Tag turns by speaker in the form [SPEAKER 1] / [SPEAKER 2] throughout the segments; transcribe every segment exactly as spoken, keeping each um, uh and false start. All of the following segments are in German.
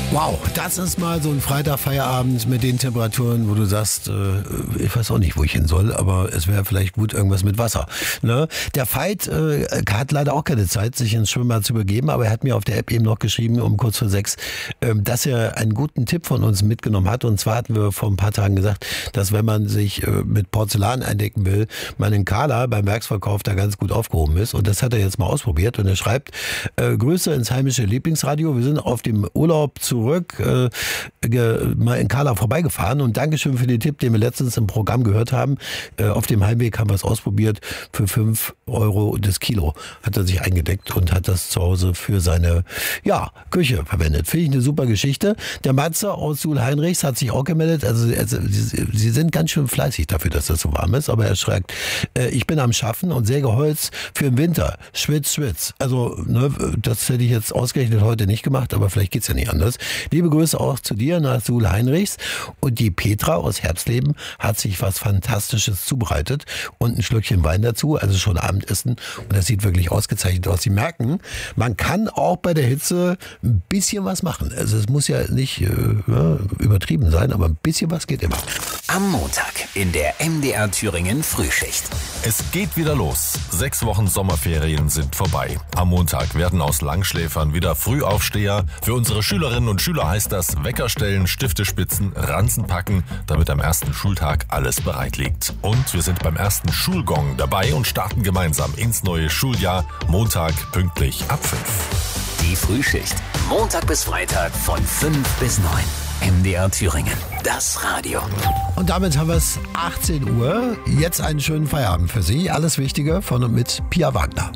[SPEAKER 1] Wow, das ist mal so ein Freitagfeierabend mit den Temperaturen, wo du sagst, äh, ich weiß auch nicht, wo ich hin soll, aber es wäre vielleicht gut irgendwas mit Wasser. Ne? Der Veit äh, hat leider auch keine Zeit, sich ins Schwimmbad zu begeben, aber er hat mir auf der App eben noch geschrieben, um kurz vor sechs, äh, dass er einen guten Tipp von uns mitgenommen hat. Und zwar hatten wir vor ein paar Tagen gesagt, dass wenn man sich äh, mit Porzellan eindecken will, man in Kala beim Werksverkauf da ganz gut aufgehoben ist. Und das hat er jetzt mal ausprobiert. Und er schreibt, äh, Grüße ins heimische Lieblingsradio. Wir sind auf dem Urlaub zurück, äh, ge, mal in Kala vorbeigefahren. Und Dankeschön für den Tipp, den wir letztens im Programm gehört haben. Äh, auf dem Heimweg haben wir es ausprobiert. Für fünf Euro das Kilo hat er sich eingedeckt und hat das zu Hause für seine ja, Küche verwendet. Finde ich eine super Geschichte. Der Matze aus Suhl-Heinrichs hat sich auch gemeldet. Also, also sie, sie sind ganz schön fleißig dafür, dass das so warm ist. Aber er schreibt, äh, ich bin am Schaffen und säge Holz für den Winter. Schwitz, schwitz. Also ne, das hätte ich jetzt ausgerechnet heute nicht gemacht, aber vielleicht geht's ja nicht anders. Liebe Grüße auch zu dir nach Suhl-Heinrichs. Und die Petra aus Herbstleben hat sich was Fantastisches zubereitet und ein Schlückchen Wein dazu, also schon Abendessen. Und das sieht wirklich ausgezeichnet aus. Sie merken, man kann auch bei der Hitze ein bisschen was machen. Also es muss ja nicht äh, ja, übertrieben sein, aber ein bisschen was geht immer.
[SPEAKER 2] Am Montag in der M D R Thüringen Frühschicht.
[SPEAKER 3] Es geht wieder los. Sechs Wochen Sommerferien sind vorbei. Am Montag werden aus Langschläfern wieder Frühaufsteher. Für unsere Schülerinnen und Schüler heißt das Wecker stellen, Stifte spitzen, Ranzen packen, damit am ersten Schultag alles bereit liegt. Und wir sind beim ersten Schulgong dabei und starten gemeinsam ins neue Schuljahr. Montag pünktlich ab fünf.
[SPEAKER 2] Die Frühschicht. Montag bis Freitag von fünf bis neun. M D R Thüringen. Das Radio.
[SPEAKER 1] Und damit haben wir es achtzehn Uhr. Jetzt einen schönen Feierabend für Sie. Alles Wichtige von und mit Pia Wagner.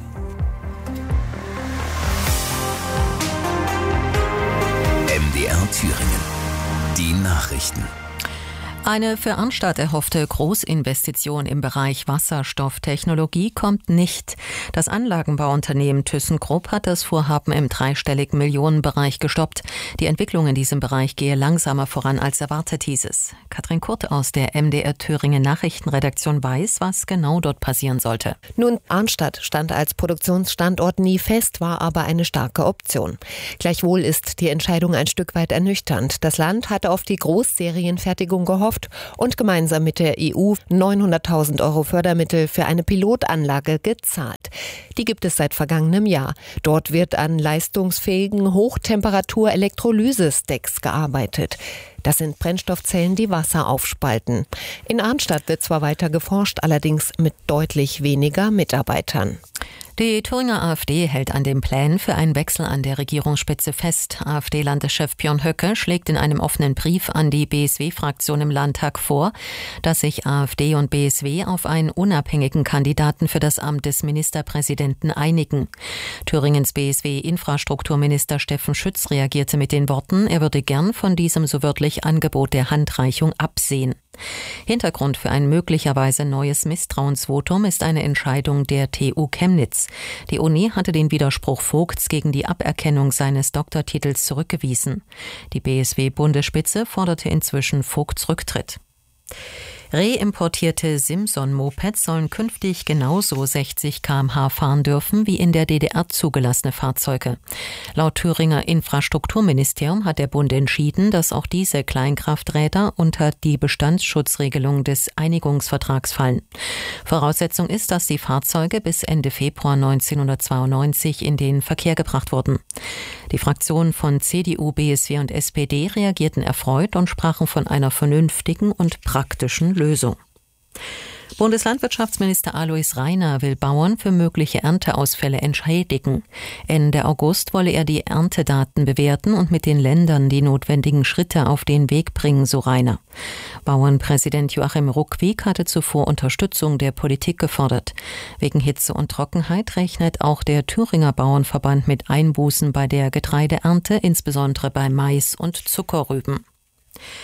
[SPEAKER 2] M D R Thüringen. Die Nachrichten.
[SPEAKER 4] Eine für Arnstadt erhoffte Großinvestition im Bereich Wasserstofftechnologie kommt nicht. Das Anlagenbauunternehmen ThyssenKrupp hat das Vorhaben im dreistelligen Millionenbereich gestoppt. Die Entwicklung in diesem Bereich gehe langsamer voran als erwartet, hieß es. Katrin Kurt aus der M D R Thüringen Nachrichtenredaktion weiß, was genau dort passieren sollte.
[SPEAKER 5] Nun, Arnstadt stand als Produktionsstandort nie fest, war aber eine starke Option. Gleichwohl ist die Entscheidung ein Stück weit ernüchternd. Das Land hatte auf die Großserienfertigung gehofft und gemeinsam mit der E U neunhunderttausend Euro Fördermittel für eine Pilotanlage gezahlt. Die gibt es seit vergangenem Jahr. Dort wird an leistungsfähigen Hochtemperatur-Elektrolyse-Stacks gearbeitet. Das sind Brennstoffzellen, die Wasser aufspalten. In Arnstadt wird zwar weiter geforscht, allerdings mit deutlich weniger Mitarbeitern.
[SPEAKER 4] Die Thüringer AfD hält an den Plänen für einen Wechsel an der Regierungsspitze fest. AfD-Landeschef Björn Höcke schlägt in einem offenen Brief an die B S W-Fraktion im Landtag vor, dass sich AfD und B S W auf einen unabhängigen Kandidaten für das Amt des Ministerpräsidenten einigen. Thüringens B S W-Infrastrukturminister Steffen Schütz reagierte mit den Worten, er würde gern von diesem so wörtlich Angebot der Handreichung absehen. Hintergrund für ein möglicherweise neues Misstrauensvotum ist eine Entscheidung der T U Chemnitz. Die Uni hatte den Widerspruch Vogts gegen die Aberkennung seines Doktortitels zurückgewiesen. Die B S W-Bundesspitze forderte inzwischen Vogts Rücktritt. Reimportierte Simson-Mopeds sollen künftig genauso sechzig Kilometer pro Stunde fahren dürfen wie in der D D R zugelassene Fahrzeuge. Laut Thüringer Infrastrukturministerium hat der Bund entschieden, dass auch diese Kleinkrafträder unter die Bestandsschutzregelung des Einigungsvertrags fallen. Voraussetzung ist, dass die Fahrzeuge bis Ende Februar neunzehnhundertzweiundneunzig in den Verkehr gebracht wurden. Die Fraktionen von C D U, B S W und S P D reagierten erfreut und sprachen von einer vernünftigen und praktischen Lösung. Bundeslandwirtschaftsminister Alois Rainer will Bauern für mögliche Ernteausfälle entschädigen. Ende August wolle er die Erntedaten bewerten und mit den Ländern die notwendigen Schritte auf den Weg bringen, so Rainer. Bauernpräsident Joachim Ruckwieg hatte zuvor Unterstützung der Politik gefordert. Wegen Hitze und Trockenheit rechnet auch der Thüringer Bauernverband mit Einbußen bei der Getreideernte, insbesondere bei Mais und Zuckerrüben.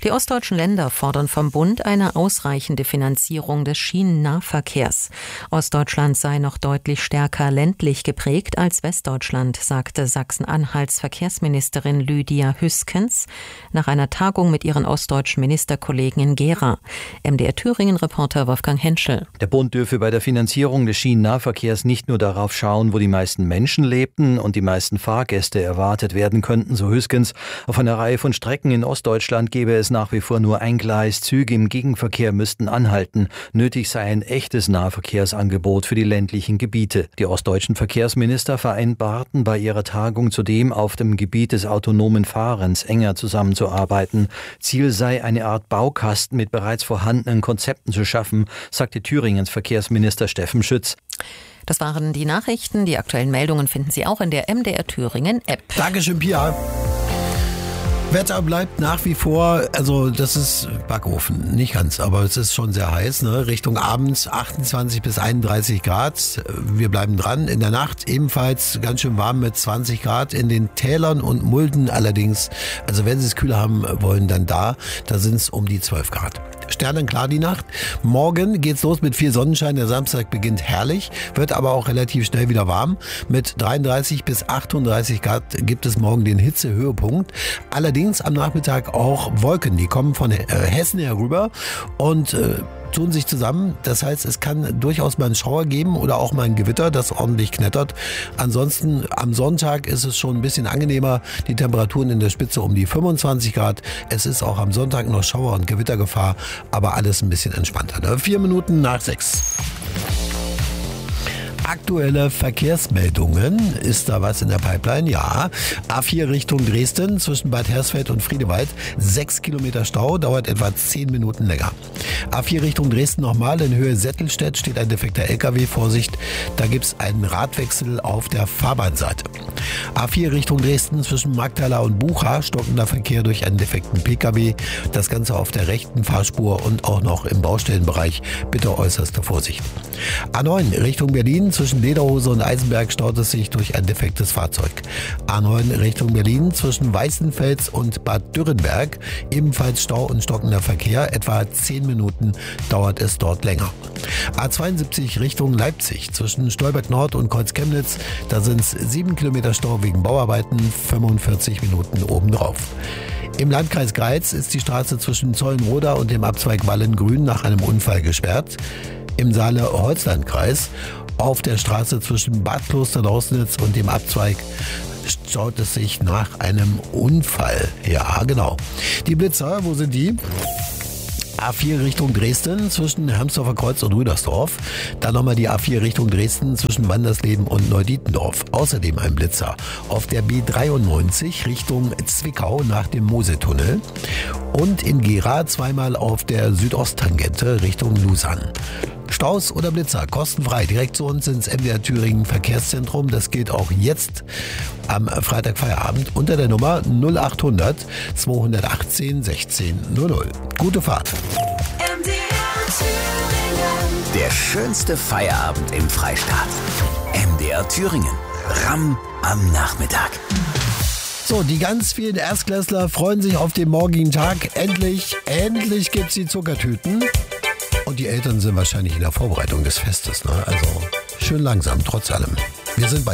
[SPEAKER 4] Die ostdeutschen Länder fordern vom Bund eine ausreichende Finanzierung des Schienennahverkehrs. Ostdeutschland sei noch deutlich stärker ländlich geprägt als Westdeutschland, sagte Sachsen-Anhalts Verkehrsministerin Lydia Hüskens nach einer Tagung mit ihren ostdeutschen Ministerkollegen in Gera. M D R Thüringen-Reporter Wolfgang Henschel.
[SPEAKER 6] Der Bund dürfe bei der Finanzierung des Schienennahverkehrs nicht nur darauf schauen, wo die meisten Menschen lebten und die meisten Fahrgäste erwartet werden könnten, so Hüskens. Auf einer Reihe von Strecken in Ostdeutschland gäbe es nach wie vor nur ein Gleis. Züge im Gegenverkehr müssten anhalten. Nötig sei ein echtes Nahverkehrsangebot für die ländlichen Gebiete. Die ostdeutschen Verkehrsminister vereinbarten bei ihrer Tagung zudem, auf dem Gebiet des autonomen Fahrens enger zusammenzuarbeiten. Ziel sei, eine Art Baukasten mit bereits vorhandenen Konzepten zu schaffen, sagte Thüringens Verkehrsminister Steffen Schütz.
[SPEAKER 4] Das waren die Nachrichten. Die aktuellen Meldungen finden Sie auch in der M D R Thüringen App.
[SPEAKER 1] Dankeschön, Pia. Wetter bleibt nach wie vor, also das ist Backofen, nicht ganz, aber es ist schon sehr heiß, ne? Richtung abends achtundzwanzig bis einunddreißig Grad. Wir bleiben dran. In der Nacht ebenfalls ganz schön warm mit zwanzig Grad. In den Tälern und Mulden allerdings, also wenn Sie es kühler haben wollen, dann da, da sind es um die zwölf Grad. Sternenklar die Nacht. Morgen geht's los mit viel Sonnenschein. Der Samstag beginnt herrlich, wird aber auch relativ schnell wieder warm. Mit dreiunddreißig bis achtunddreißig Grad gibt es morgen den Hitzehöhepunkt. Allerdings am Nachmittag auch Wolken, die kommen von Hessen herüber und äh, tun sich zusammen. Das heißt, es kann durchaus mal einen Schauer geben oder auch mal ein Gewitter, das ordentlich knettert. Ansonsten am Sonntag ist es schon ein bisschen angenehmer. Die Temperaturen in der Spitze um die fünfundzwanzig Grad. Es ist auch am Sonntag noch Schauer- und Gewittergefahr, aber alles ein bisschen entspannter. Ne? Vier Minuten nach sechs. Aktuelle Verkehrsmeldungen. Ist da was in der Pipeline? Ja. A vier Richtung Dresden zwischen Bad Hersfeld und Friedewald. Sechs Kilometer Stau, dauert etwa zehn Minuten länger. A vier Richtung Dresden nochmal. In Höhe Settelstedt steht ein defekter L K W. Vorsicht, da gibt es einen Radwechsel auf der Fahrbahnseite. A vier Richtung Dresden zwischen Markthaler und Bucha. Stockender Verkehr durch einen defekten P K W. Das Ganze auf der rechten Fahrspur und auch noch im Baustellenbereich. Bitte äußerste Vorsicht. A neun Richtung Berlin. Zwischen Lederhose und Eisenberg staut es sich durch ein defektes Fahrzeug. A neun Richtung Berlin zwischen Weißenfels und Bad Dürrenberg. Ebenfalls Stau und stockender Verkehr. Etwa zehn Minuten dauert es dort länger. A zweiundsiebzig Richtung Leipzig zwischen Stolberg Nord und Kreuz-Chemnitz. Da sind es sieben Kilometer Stau wegen Bauarbeiten. fünfundvierzig Minuten obendrauf. Im Landkreis Greiz ist die Straße zwischen Zollenroda und dem Abzweig Wallengrün nach einem Unfall gesperrt. Im Saale-Holzland-Kreis auf der Straße zwischen Bad Klosterneußnitz und dem Abzweig staut es sich nach einem Unfall. Ja, genau. Die Blitzer, wo sind die? A vier Richtung Dresden zwischen Hermsdorfer Kreuz und Rüdersdorf. Dann nochmal die A vier Richtung Dresden zwischen Wandersleben und Neudietendorf. Außerdem ein Blitzer auf der B dreiundneunzig Richtung Zwickau nach dem Mosetunnel. Und in Gera zweimal auf der Südosttangente Richtung Lusan. Staus oder Blitzer, kostenfrei, direkt zu uns ins M D R Thüringen Verkehrszentrum. Das gilt auch jetzt am Freitag Feierabend unter der Nummer null achthundert zweihundertachtzehn sechzehn null null. Gute Fahrt.
[SPEAKER 2] M D R Thüringen. Der schönste Feierabend im Freistaat. M D R Thüringen. Ramm am Nachmittag.
[SPEAKER 1] So, die ganz vielen Erstklässler freuen sich auf den morgigen Tag. Endlich, endlich gibt's die Zuckertüten. Und die Eltern sind wahrscheinlich in der Vorbereitung des Festes. Ne? Also schön langsam, trotz allem. Wir sind bei